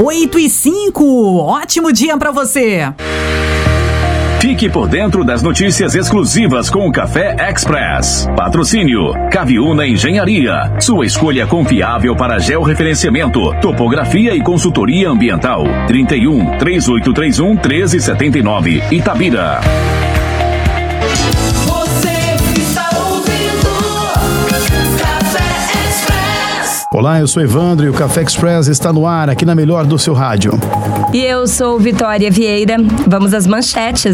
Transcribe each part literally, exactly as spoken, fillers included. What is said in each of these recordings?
oito e cinco, ótimo dia pra você! Fique por dentro das notícias exclusivas com o Café Express. Patrocínio Caviúna Engenharia. Sua escolha confiável para georreferenciamento, topografia e consultoria ambiental. trinta e um, três oito três um, um três sete nove, Itabira. Olá, eu sou Evandro e o Café Express está no ar aqui na melhor do seu rádio. E eu sou Vitória Vieira. Vamos às manchetes.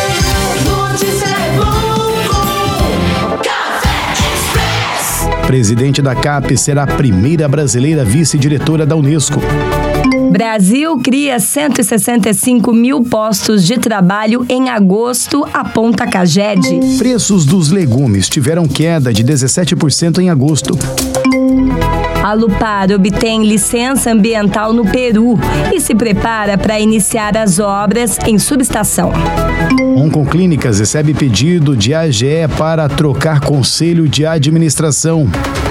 Presidente da C A P será a primeira brasileira vice-diretora da Unesco. Brasil cria cento e sessenta e cinco mil postos de trabalho em agosto, aponta Caged. Preços dos legumes tiveram queda de dezessete por cento em agosto. A Alupar obtém licença ambiental no Peru e se prepara para iniciar as obras em subestação. Oncoclínicas recebe pedido de A G E para trocar conselho de administração.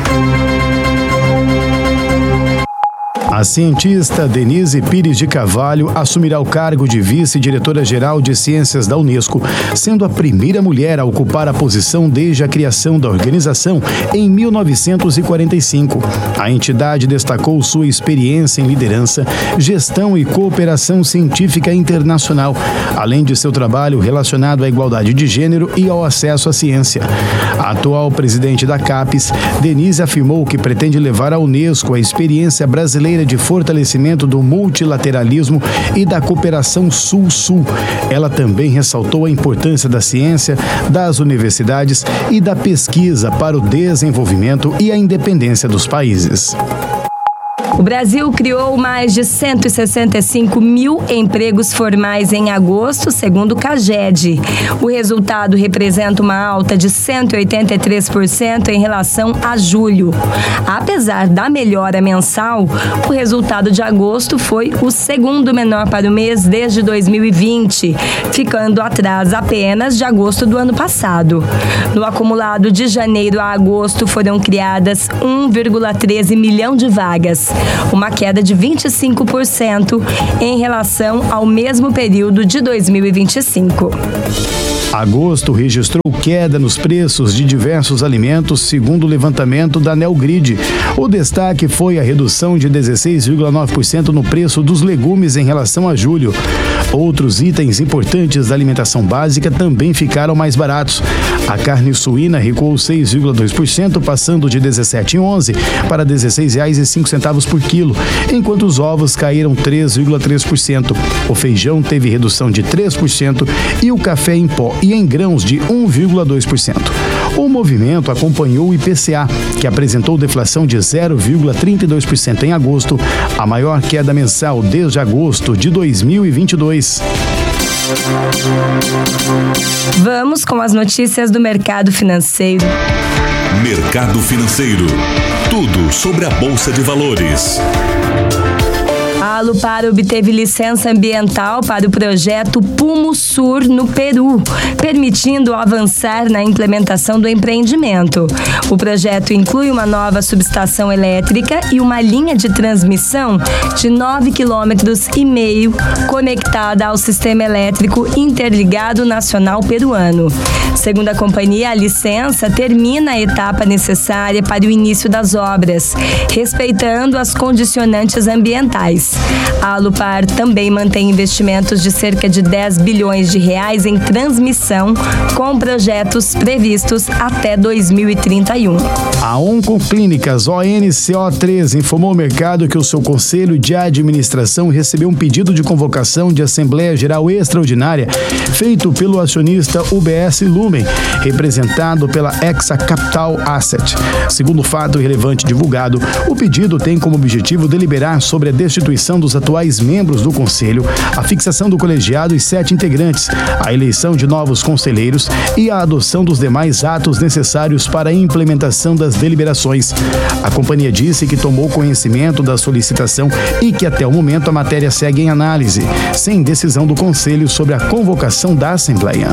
A cientista Denise Pires de Carvalho assumirá o cargo de vice-diretora-geral de Ciências da Unesco, sendo a primeira mulher a ocupar a posição desde a criação da organização em mil novecentos e quarenta e cinco. A entidade destacou sua experiência em liderança, gestão e cooperação científica internacional, além de seu trabalho relacionado à igualdade de gênero e ao acesso à ciência. A atual presidente da CAPES, Denise, afirmou que pretende levar à Unesco a experiência brasileira de fortalecimento do multilateralismo e da cooperação Sul-Sul. Ela também ressaltou a importância da ciência, das universidades e da pesquisa para o desenvolvimento e a independência dos países. O Brasil criou mais de cento e sessenta e cinco mil empregos formais em agosto, segundo o Caged. O resultado representa uma alta de cento e oitenta e três por cento em relação a julho. Apesar da melhora mensal, o resultado de agosto foi o segundo menor para o mês desde dois mil e vinte, ficando atrás apenas de agosto do ano passado. No acumulado de janeiro a agosto foram criadas um vírgula treze milhão de vagas, uma queda de vinte e cinco por cento em relação ao mesmo período de dois mil e vinte e cinco. Agosto registrou queda nos preços de diversos alimentos, segundo o levantamento da Neogrid. O destaque foi a redução de dezesseis vírgula nove por cento no preço dos legumes em relação a julho. Outros itens importantes da alimentação básica também ficaram mais baratos. A carne suína recuou seis vírgula dois por cento, passando de dezessete reais e onze centavos para dezesseis reais e cinco centavos por quilo, enquanto os ovos caíram três vírgula três por cento. O feijão teve redução de três por cento e o café em pó e em grãos de um vírgula dois por cento. O movimento acompanhou o I P C A, que apresentou deflação de zero vírgula trinta e dois por cento em agosto, a maior queda mensal desde agosto de dois mil e vinte e dois. Vamos com as notícias do mercado financeiro. Mercado financeiro. Tudo sobre a Bolsa de Valores. A Alupar obteve licença ambiental para o projeto Pumusur no Peru, permitindo avançar na implementação do empreendimento. O projeto inclui uma nova subestação elétrica e uma linha de transmissão de nove quilômetros e meio conectada ao sistema elétrico interligado nacional peruano. Segundo a companhia, a licença termina a etapa necessária para o início das obras, respeitando as condicionantes ambientais. A Alupar também mantém investimentos de cerca de dez bilhões de reais em transmissão, com projetos previstos até dois mil e trinta e um. A Oncoclínicas O N C O três informou ao mercado que o seu Conselho de Administração recebeu um pedido de convocação de Assembleia Geral Extraordinária feito pelo acionista U B S Lumen, representado pela Exa Capital Asset. Segundo o fato relevante divulgado, o pedido tem como objetivo deliberar sobre a destituição dos atuais membros do Conselho, a fixação do colegiado e sete integrantes, a eleição de novos conselheiros e a adoção dos demais atos necessários para a implementação das deliberações. A companhia disse que tomou conhecimento da solicitação e que até o momento a matéria segue em análise, sem decisão do Conselho sobre a convocação da Assembleia.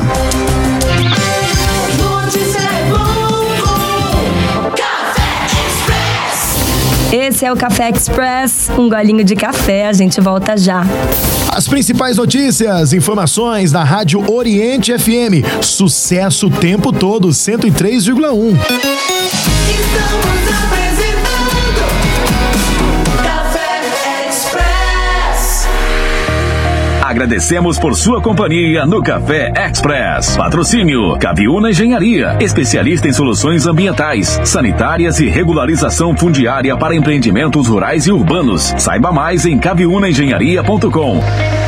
Esse é o Café Express, um golinho de café, a gente volta já. As principais notícias, informações da Rádio Oriente F M. Sucesso o tempo todo, cento e três vírgula um. Estamos apresentando Café Express. Agradecemos por sua companhia no Café Express. Patrocínio Caviúna Engenharia, especialista em soluções ambientais, sanitárias e regularização fundiária para empreendimentos rurais e urbanos. Saiba mais em caviúna engenharia ponto com.